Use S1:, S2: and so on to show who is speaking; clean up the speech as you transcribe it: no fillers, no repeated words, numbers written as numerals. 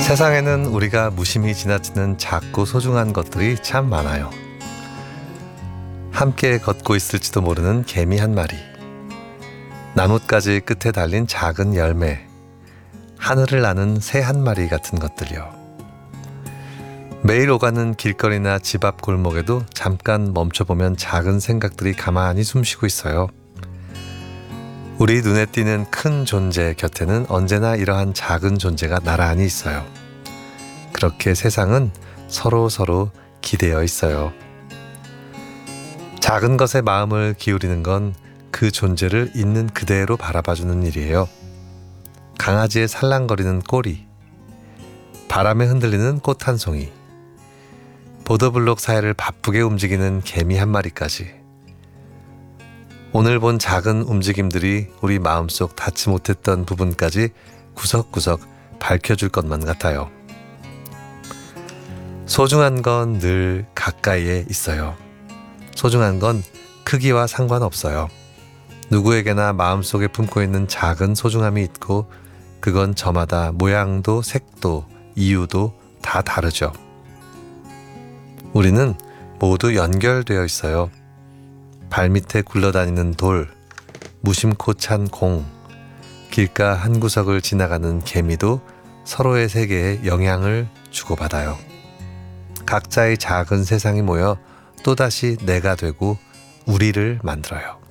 S1: 세상에는 우리가 무심히 지나치는 작고 소중한 것들이 참 많아요. 함께 걷고 있을지도 모르는 개미 한 마리, 나뭇가지 끝에 달린 작은 열매, 하늘을 나는 새 한 마리 같은 것들이요. 매일 오가는 길거리나 집 앞 골목에도 잠깐 멈춰보면 작은 생각들이 가만히 숨쉬고 있어요. 우리 눈에 띄는 큰 존재 곁에는 언제나 이러한 작은 존재가 나란히 있어요. 그렇게 세상은 서로 기대어 있어요. 작은 것에 마음을 기울이는 건 그 존재를 있는 그대로 바라봐주는 일이에요. 강아지의 살랑거리는 꼬리, 바람에 흔들리는 꽃 한 송이, 보도블록 사이를 바쁘게 움직이는 개미 한 마리까지. 오늘 본 작은 움직임들이 우리 마음속 닿지 못했던 부분까지 구석구석 밝혀줄 것만 같아요. 소중한 건 늘 가까이에 있어요. 소중한 건 크기와 상관없어요. 누구에게나 마음속에 품고 있는 작은 소중함이 있고, 그건 저마다 모양도 색도 이유도 다 다르죠. 우리는 모두 연결되어 있어요. 발밑에 굴러다니는 돌, 무심코 찬 공, 길가 한 구석을 지나가는 개미도 서로의 세계에 영향을 주고받아요. 각자의 작은 세상이 모여 또다시 내가 되고 우리를 만들어요.